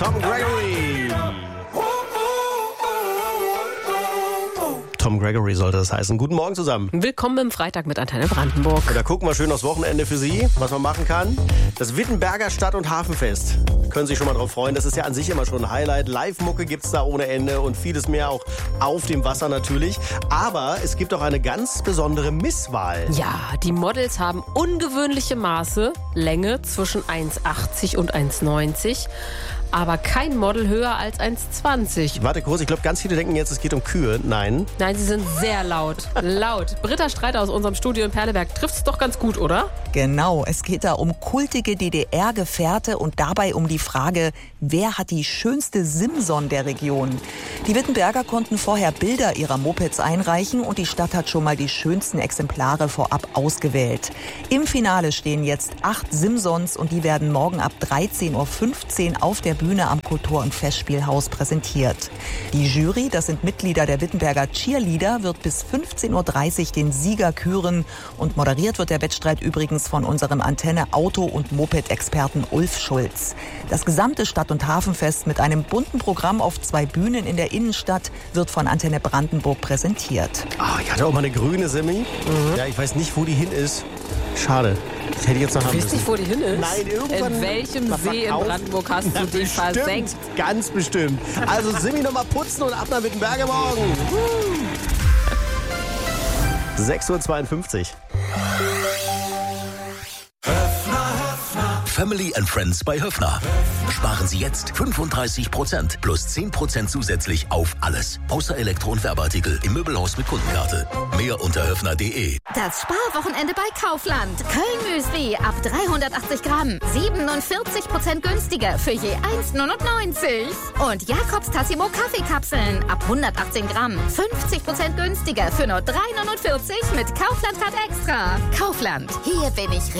Tom Gregory. Tom Gregory sollte das heißen. Guten Morgen zusammen. Willkommen im Freitag mit Antenne Brandenburg. Und da gucken wir schön aufs Wochenende für Sie, was man machen kann. Das Wittenberger Stadt- und Hafenfest. Können Sie sich schon mal drauf freuen. Das ist ja an sich immer schon ein Highlight. Live-Mucke gibt's da ohne Ende und vieles mehr auch auf dem Wasser natürlich. Aber es gibt auch eine ganz besondere Misswahl. Ja, die Models haben ungewöhnliche Maße, Länge zwischen 1,80 und 1,90. Aber kein Model höher als 1,20. Warte kurz, ich glaube, ganz viele denken jetzt, es geht um Kühe. Nein. Nein, sie sind sehr laut. Laut. Britta Streiter aus unserem Studio in Perleberg trifft es doch ganz gut, oder? Genau, es geht da um kultige DDR-Gefährte und dabei um die Frage, wer hat die schönste Simson der Region? Die Wittenberger konnten vorher Bilder ihrer Mopeds einreichen und die Stadt hat schon mal die schönsten Exemplare vorab ausgewählt. Im Finale stehen jetzt 8 Simsons und die werden morgen ab 13.15 Uhr auf der Bühne am Kultur- und Festspielhaus präsentiert. Die Jury, das sind Mitglieder der Wittenberger Cheerleader, wird bis 15.30 Uhr den Sieger küren und moderiert wird der Wettstreit übrigens von unserem Antenne-Auto- und Moped-Experten Ulf Schulz. Das gesamte Stadt- und Hafenfest mit einem bunten Programm auf 2 Bühnen in der Innenstadt wird von Antenne Brandenburg präsentiert. Ich hatte auch mal eine grüne Simi. Ja, ich weiß nicht, wo die hin ist. Schade. Das hätte ich jetzt noch haben müssen. Weißt du nicht, wo die hin ist? Nein, irgendwann. In welchem See in Brandenburg hast du die versenkt? Ganz bestimmt. Also Simi nochmal putzen und ab nach Wittenberger morgen. 6.52 Uhr. Family and Friends bei Höffner. Sparen Sie jetzt 35% plus 10% zusätzlich auf alles. Außer Elektro- und Werbeartikel im Möbelhaus mit Kundenkarte. Mehr unter höffner.de. Das Sparwochenende bei Kaufland. Köln-Müsli ab 380 Gramm. 47% günstiger für je 1,99. Und Jakobs Tassimo Kaffeekapseln ab 118 Gramm. 50% günstiger für nur 3,49 mit Kaufland Card Extra. Kaufland. Hier bin ich